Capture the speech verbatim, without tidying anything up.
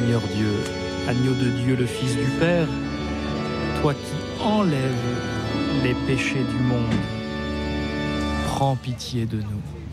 Seigneur Dieu, agneau de Dieu, le Fils du Père, toi qui enlèves les péchés du monde, prends pitié de nous.